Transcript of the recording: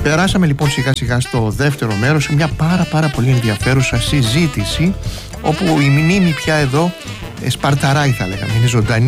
Περάσαμε λοιπόν σιγά σιγά στο δεύτερο μέρος, σε μια πάρα πολύ ενδιαφέρουσα συζήτηση, όπου η μνήμη πια εδώ σπαρταράει, θα λέγαμε, είναι ζωντανή